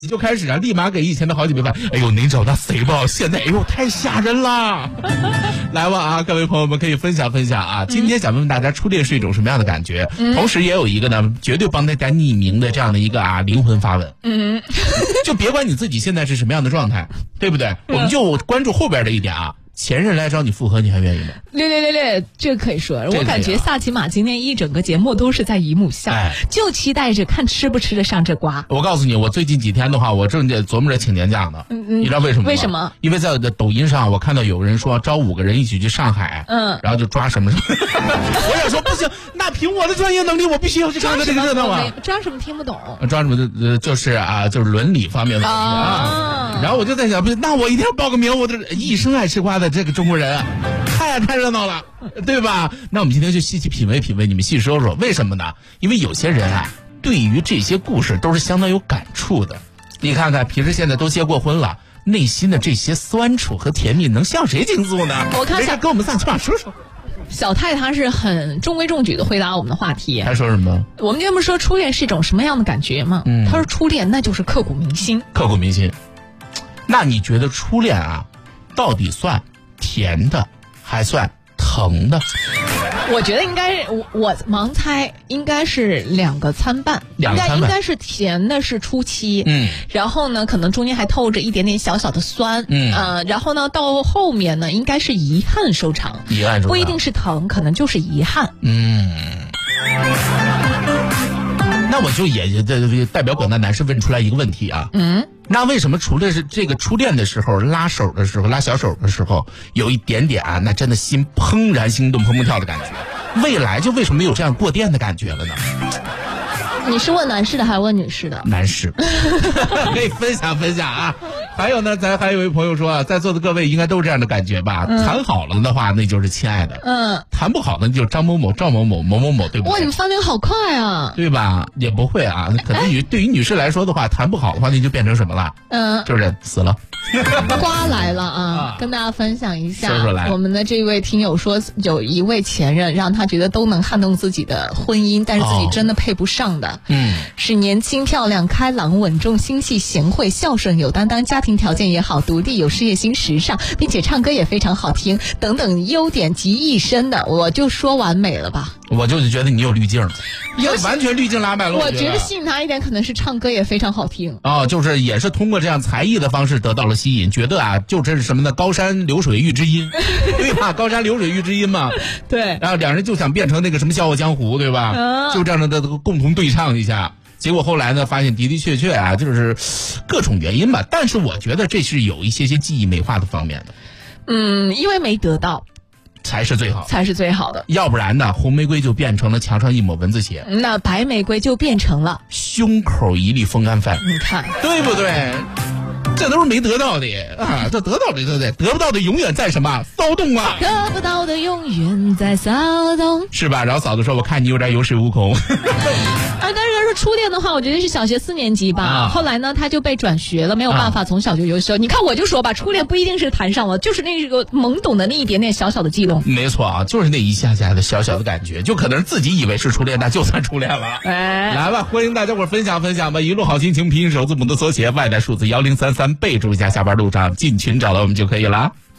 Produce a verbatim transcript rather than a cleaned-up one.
你就开始啊，立马给以前的好姐妹发，哎呦，您找那谁吧？现在哎呦太吓人了。来吧啊，各位朋友们可以分享分享啊。今天想问问大家，初恋是一种什么样的感觉？嗯、同时也有一个呢，绝对帮大家匿名的这样的一个啊灵魂发问。嗯，就别管你自己现在是什么样的状态，对不对？我们就关注后边的一点啊。前任来找你复合，你还愿意吗？ 略略略略，这个可以说。我感觉萨琪玛今天一整个节目都是在姨母笑，哎、就期待着看吃不吃得上这瓜。 我告诉你，我最近几天的话，我正在琢磨着请年假呢。嗯嗯，你知道为什么吗？ 为什么？ 因为在抖音上我看到有人说招五个人一起去上海，嗯，然后就抓什么什么。我想说不行，那凭我的专业能力，我必须要去看看这个热闹啊！ 抓什么听不懂？ 抓什么呃就是啊，就是伦理方面的东西啊。然后我就在想，不是，那我一定要报个名，我这一生爱吃瓜的这个中国人啊。太太热闹了，对吧？那我们今天就细细品味品味，你们细说说为什么呢？因为有些人啊，对于这些故事都是相当有感触的。你看看，平时现在都结过婚了，内心的这些酸楚和甜蜜能向谁倾诉呢？ 我看下跟我们萨琪玛说说。 小泰他是很中规中矩的回答我们的话题。 他说什么？ 我们今天不是说初恋是一种什么样的感觉吗？嗯，他说初恋那就是刻骨铭心。 刻骨铭心。那你觉得初恋啊，到底算甜的？还算疼的？ 我觉得应该我我盲猜应该是两个参半， 两个参半应该应该是甜的是初期，嗯，然后呢可能中间还透着一点点小小的酸，嗯呃，然后呢到后面呢应该是遗憾收场， 遗憾收场不一定是疼，可能就是遗憾， 嗯。那我就也代表广大男士问出来一个问题啊，嗯，那为什么除了是这个初恋的时候拉手的时候拉小手的时候有一点点啊，那真的心怦然心动砰砰跳的感觉，未来就为什么有这样过电的感觉了呢？ 你是问男士的还是问女士的？ 男士。可以分享分享啊。还有呢，咱还有一位朋友说啊，在座的各位应该都是这样的感觉吧？嗯、谈好了的话，那就是亲爱的；嗯，谈不好的就是张某某、赵某某、某某某，对不对？ 哇，你们翻脸好快啊！ 对吧？也不会啊，可能女对于女士来说的话，谈不好的话，那就变成什么了？嗯，就是死了。 瓜来了啊！啊跟大家分享一下， 说说来， 我们的这位听友说，有一位前任让他觉得都能撼动自己的婚姻，但是自己真的配不上的。哦、嗯，是年轻、漂亮、开朗、稳重、心细、贤惠、孝顺、有担当，家庭条件也好，独立、有事业心、时尚，并且唱歌也非常好听，等等优点集一身的。我就说完美了吧？ 我就是觉得你有滤镜，有完全滤镜拉满了。 我觉得吸引他一点可能是唱歌也非常好听哦，就是也是通过这样才艺的方式得到了吸引，觉得啊，就这是什么呢？高山流水遇知音，对吧？高山流水遇知音嘛， 对。 然后两人就想变成那个什么笑傲江湖，对吧？嗯、就这样的共同对唱一下。结果后来呢，发现的的确确啊，就是各种原因吧。但是我觉得这是有一些些记忆美化的方面的。 嗯，因为没得到。 才是最好， 才是最好的。 要不然呢，红玫瑰就变成了墙上一抹蚊子血， 那白玫瑰就变成了胸口一粒风干饭。 你看， 对不对？这都是没得到的啊！这得到的对不对？得不到的永远在什么骚动啊？ 得不到的永远在骚动， 是吧？然后嫂子说：“我看你有点有恃无恐。” 啊，但是他说初恋的话，我觉得是小学四年级吧。啊、后来呢，他就被转学了，没有办法从小就优秀。啊、你看，我就说吧，初恋不一定是谈上了，就是那个懵懂的那一点点小小的悸动。 没错啊，就是那一下下的小小的感觉，就可能自己以为是初恋，那就算初恋了。哎，来吧，欢迎大家伙分享分享吧！一路好心情，拼音首字母的缩写，外带数字幺零三三，备注一下，下班路上进群找到我们就可以了。